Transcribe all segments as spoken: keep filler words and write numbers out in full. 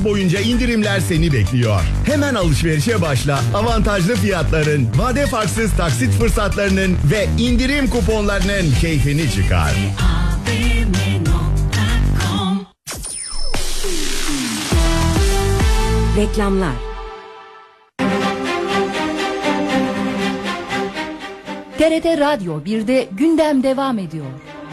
Boyunca indirimler seni bekliyor. Hemen alışverişe başla. Avantajlı fiyatların, vade farksız taksit fırsatlarının ve indirim kuponlarının keyfini çıkar. Reklamlar. T R T Radyo birde gündem devam ediyor.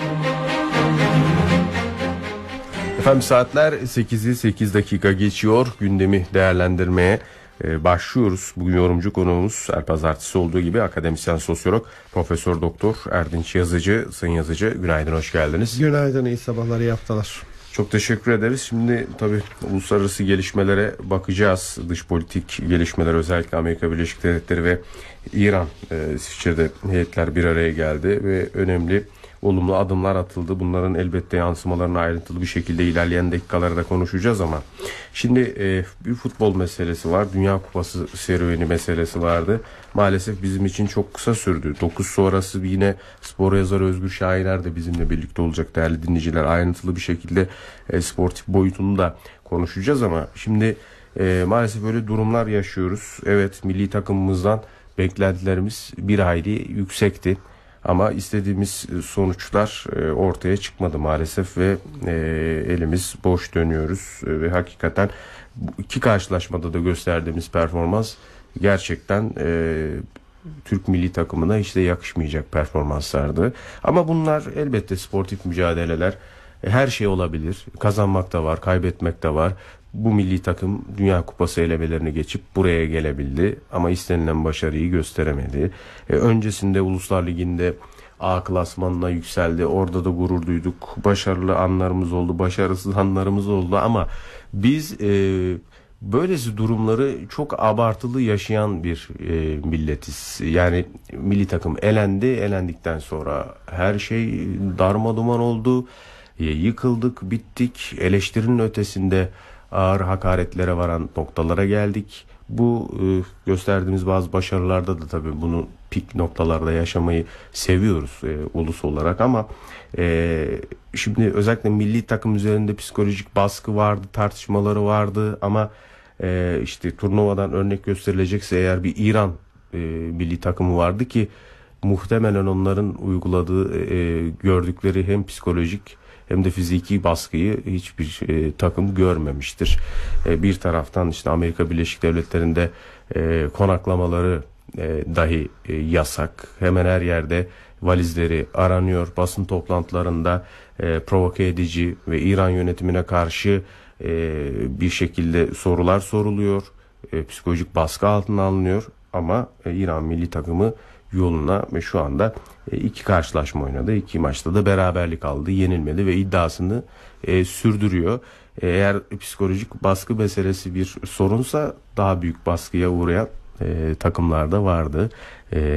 Efendim saatler sekizi sekiz dakika geçiyor. Gündemi değerlendirmeye e, başlıyoruz. Bugün yorumcu konuğumuz her pazartesi olduğu gibi akademisyen sosyolog Profesör Doktor Erdinç Yazıcı. Sayın Yazıcı, günaydın, hoş geldiniz. Günaydın, iyi sabahlar, iyi haftalar. Çok teşekkür ederiz. Şimdi tabii uluslararası gelişmelere bakacağız. Dış politik gelişmeler, özellikle Amerika Birleşik Devletleri ve İran, e, İsviçre'de heyetler bir araya geldi ve önemli olumlu adımlar atıldı. Bunların elbette yansımalarını ayrıntılı bir şekilde ilerleyen dakikalarda konuşacağız ama şimdi e, bir futbol meselesi var. Dünya Kupası serüveni meselesi vardı. Maalesef bizim için çok kısa sürdü. dokuz sonrası yine spor yazarı Özgür Şahiner de bizimle birlikte olacak değerli dinleyiciler. Ayrıntılı bir şekilde e, sportif boyutunu da konuşacağız ama şimdi e, maalesef öyle durumlar yaşıyoruz. Evet, milli takımımızdan beklentilerimiz bir hayli yüksekti. Ama istediğimiz sonuçlar ortaya çıkmadı maalesef ve elimiz boş dönüyoruz. Ve hakikaten iki karşılaşmada da gösterdiğimiz performans gerçekten Türk milli takımına hiç de yakışmayacak performanslardı. Ama bunlar elbette sportif mücadeleler. Her şey olabilir. Kazanmak da var, kaybetmek de var. Bu milli takım Dünya Kupası elemelerini geçip buraya gelebildi ama istenilen başarıyı gösteremedi. E, öncesinde Uluslar Ligi'nde A klasmanına yükseldi. Orada da gurur duyduk. Başarılı anlarımız oldu, başarısız anlarımız oldu ama biz e, böylesi durumları çok abartılı yaşayan bir e, milletiz. Yani milli takım elendi, elendikten sonra her şey darmaduman oldu. E, yıkıldık, bittik. Eleştirinin ötesinde ağır hakaretlere varan noktalara geldik. Bu e, gösterdiğimiz bazı başarılarda da tabii bunu pik noktalarda yaşamayı seviyoruz e, ulus olarak ama e, şimdi özellikle milli takım üzerinde psikolojik baskı vardı, tartışmaları vardı ama e, işte turnuvadan örnek gösterilecekse eğer bir İran e, milli takımı vardı ki muhtemelen onların uyguladığı e, gördükleri hem psikolojik hem de fiziki baskıyı hiçbir e, takım görmemiştir. E, bir taraftan işte Amerika Birleşik Devletleri'nde e, konaklamaları e, dahi e, yasak. Hemen her yerde valizleri aranıyor. Basın toplantılarında e, provoke edici ve İran yönetimine karşı e, bir şekilde sorular soruluyor. E, psikolojik baskı altına alınıyor. Ama e, İran milli takımı yoluna ve şu anda iki karşılaşma oynadı. İki maçta da beraberlik aldı, yenilmedi ve iddiasını e, sürdürüyor. Eğer psikolojik baskı meselesi bir sorunsa daha büyük baskıya uğrayan e, takımlar da vardı. E,